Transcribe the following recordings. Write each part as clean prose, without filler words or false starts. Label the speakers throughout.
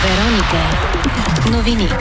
Speaker 1: Вероника. Новини.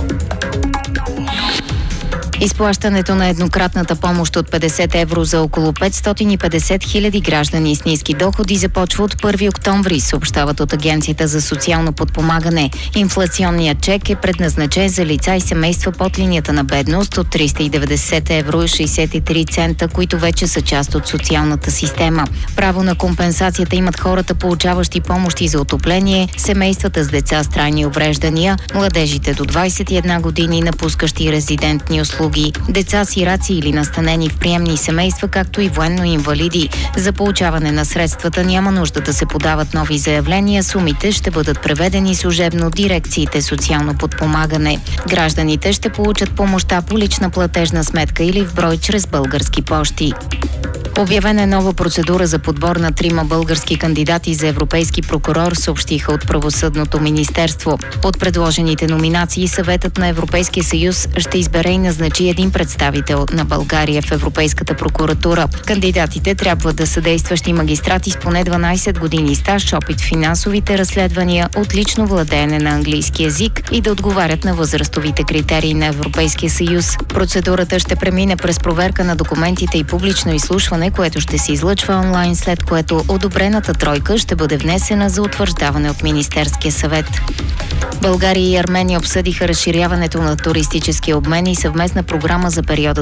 Speaker 1: Изплащането на еднократната помощ от 50 евро за около 550 хиляди граждани с ниски доходи започва от 1 октомври, съобщават от Агенцията за социално подпомагане. Инфлационният чек е предназначен за лица и семейства под линията на бедност от 390 евро и 63 цента, които вече са част от социалната система. Право на компенсацията имат хората, получаващи помощи за отопление, семействата с деца с трайни увреждания, младежите до 21 години, напускащи резидентни услуги, деца, сираци или настанени в приемни семейства, както и военно-инвалиди. За получаване на средствата няма нужда да се подават нови заявления, сумите ще бъдат преведени служебно дирекциите социално подпомагане. Гражданите ще получат помощта по лична платежна сметка или в брой чрез български пощи. Обявена е нова процедура за подбор на 3 български кандидати за европейски прокурор, съобщиха от Правосъдното министерство. От предложените номинации Съветът на Европейския съюз ще избере и назначи един представител на България в Европейската прокуратура. Кандидатите трябва да са действащи магистрати с поне 12 години стаж, опит в финансовите разследвания, отлично владеене на английски език и да отговарят на възрастовите критерии на Европейския съюз. Процедурата ще премине през проверка на документите и публично изслушване, което ще се излъчва онлайн, след което одобрената тройка ще бъде внесена за утвърждаване от Министерския съвет. България и Армения обсъдиха разширяването на туристическия обмен и съвместна програма за периода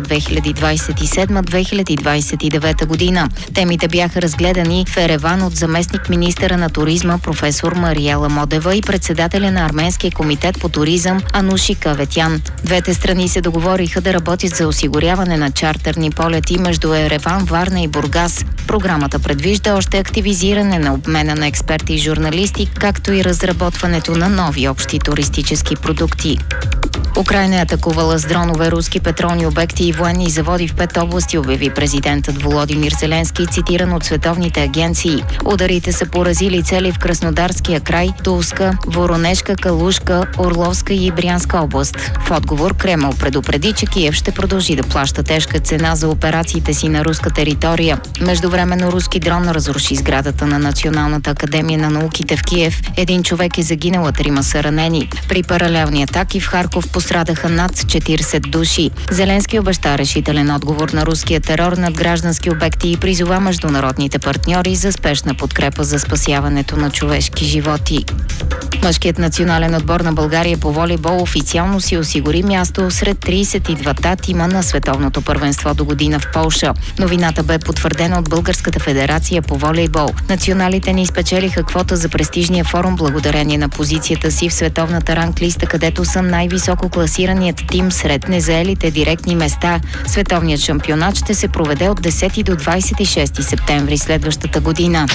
Speaker 1: 2027-2029 година. Темите бяха разгледани в Ереван от заместник-министъра на туризма професор Мариела Модева и председателя на Арменския комитет по туризъм Ануши Каветян. Двете страни се договориха да работят за осигуряване на чартерни полети между Ереван, Варна и Бургас. Програмата предвижда още активизиране на обмена на експерти и журналисти, както и разработването на нови общи туристически продукти. Украйна е атакувала с дронове руски петролни обекти и военни заводи в 5 области, обяви президентът Володимир Зеленски, цитиран от световните агенции. Ударите са поразили цели в Краснодарския край, Тулска, Воронежка, Калушка, Орловска и Брянска област. В отговор Кремъл предупреди, че Киев ще продължи да плаща тежка цена за операциите си на руска територия. Междувременно руски дрон разруши сградата на Националната академия на науките в Киев. Един човек е загинал, а 3 са ранени. При паралелни атаки в Харков пострадаха над 40 души. Зеленски обеща решителен отговор на руския терор над граждански обекти и призова международните партньори за спешна подкрепа за спасяването на човешки животи. Мъжкият национален отбор на България по волейбол официално си осигури място сред 32-та тима на световното първенство до година в Полша. Новината бе потвърдена от Българската федерация по волейбол. Националите ни спечелиха квота за престижния форум благодарение на позицията си в световната ранглиста, където са най-високо класираният тим сред незаелите директни места. Световният шампионат ще се проведе от 10 до 26 септември следващата година.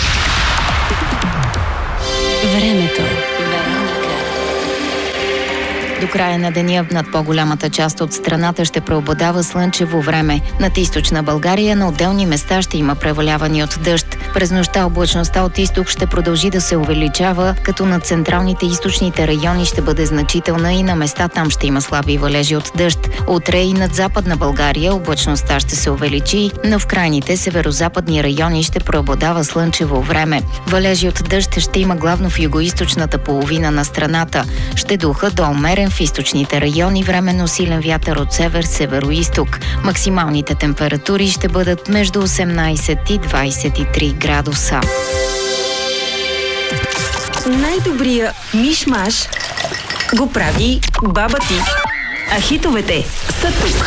Speaker 2: Времето.
Speaker 1: До края на деня над по-голямата част от страната ще преобладава слънчево време. Над източна България на отделни места ще има преваляване от дъжд. През нощта облачността от изток ще продължи да се увеличава, като над централните и източните райони ще бъде значителна и на места там ще има слаби валежи от дъжд. Утре и над западна България облачността ще се увеличи, но в крайните северозападни райони ще преобладава слънчево време. Валежи от дъжд ще има главно в югоизточната половина на страната. Ще духа до умерен в източните райони, временно силен вятър от север, северо-изток. Максималните температури ще бъдат между 18 и 23 градуса.
Speaker 2: Най-добрия миш-маш го прави баба ти. А хитовете са тук.